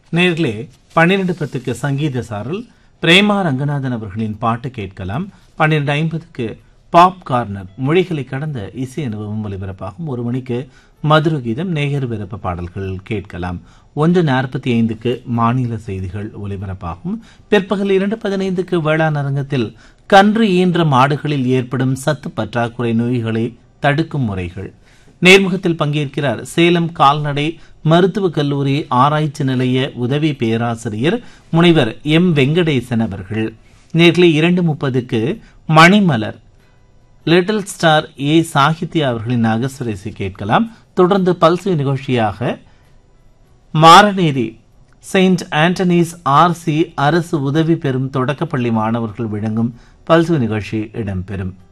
நேர்களே 12:10க்கு சங்கீத சாரல் பிரேமா ரங்கநாதன் அவர்களின் பாட்டு கேட்கலாம். 12:50க்கு பாப் கார்னர் மொழிகளை கடந்த இசை அனுபவம் ஒலிபரப்பாகும். 1 மணிக்கு மதுர கீதம் நேயர் விருப்ப பாடல்கள் கேட்கலாம். 1:45க்கு மாநில செய்திகள் ஒலிபரப்பாகும். பிற்பகல் 2:15க்கு வேளாண் அரங்கத்தில் கன்று ஈன்ற மாடுகளில் ஏற்படும் சத்து பற்றாக்குறை நோய்களை தடுக்கும் முறைகள். நேர்முகத்தில் பங்கேற்கிறார் சேலம் கால்நடை மருத்துவக் கல்லூரி ஆராய்ச்சி நிலைய உதவி பேராசிரியர் முனைவர் எம் வெங்கடேசன் அவர்கள். நேர்களை 2:30க்கு மணிமலர் லிட்டில் ஸ்டார் ஏ சாகித்யா அவர்களின் அகஸ்வரேசி கேட்கலாம். தொடர்ந்து பல்சுவை நிகழ்ச்சியாக மாரநேரி செயின்ட் ஆண்டனிஸ் RC அரசு உதவி பெறும் தொடக்கப்பள்ளி மாணவர்கள் வழங்கும் பல்சுவை நிகழ்ச்சி இடம்பெறும்.